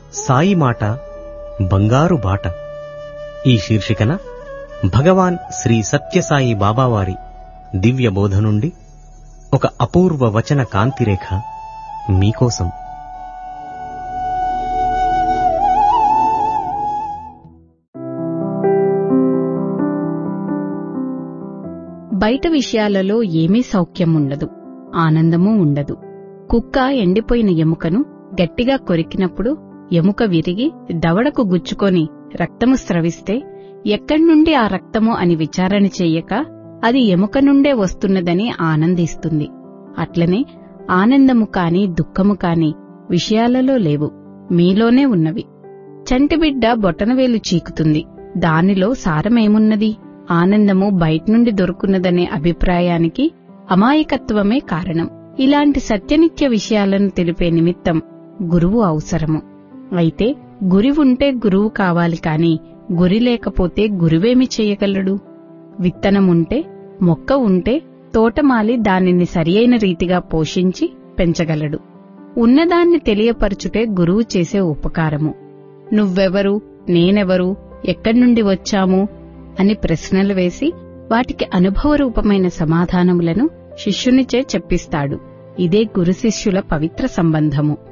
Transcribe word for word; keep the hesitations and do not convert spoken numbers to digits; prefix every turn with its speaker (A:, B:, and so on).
A: సాయి మాట బంగారు బాట. ఈ శీర్షికన భగవాన్ శ్రీ సత్యసాయి బాబావారి దివ్య బోధ నుండి ఒక అపూర్వ వచన కాంతిరేఖ మీకోసం.
B: బయట విషయాలలో ఏమీ సౌఖ్యం ఉండదు, ఆనందమూ ఉండదు. కుక్క ఎండిపోయిన ఎముకను గట్టిగా కొరికినప్పుడు ఎముక విరిగి దవడకు గుచ్చుకొని రక్తము స్రవిస్తే ఎక్కడ్నుండి ఆ రక్తము అని విచారణ చెయ్యక అది ఎముక నుండే వస్తున్నదని ఆనందిస్తుంది. అట్లనే ఆనందము కాని దుఃఖము కాని విషయాలలో లేవు, మీలోనే ఉన్నవి. చంటిబిడ్డ బొటనవేలు చీకుతుంది, దానిలో సారమేమున్నది? ఆనందము బయట్నుండి దొరుకున్నదనే అభిప్రాయానికి అమాయకత్వమే కారణం. ఇలాంటి సత్యనిత్య విషయాలను తెలిపే నిమిత్తం గురువు అవసరము. అయితే గురి ఉంటే గురువు కావాలి కాని గురి లేకపోతే గురువేమి చెయ్యగలడు? విత్తనముంటే, మొక్క ఉంటే తోటమాలి దానిని సరియైన రీతిగా పోషించి పెంచగలడు. ఉన్నదాన్ని తెలియపరచుటే గురువు చేసే ఉపకారము. నువ్వెవరు, నేనెవరు, ఎక్కడ్నుండి వచ్చాము అని ప్రశ్నలు వేసి వాటికి అనుభవరూపమైన సమాధానములను శిష్యునిచే చెప్పిస్తాడు. ఇదే గురు శిష్యుల పవిత్ర సంబంధము.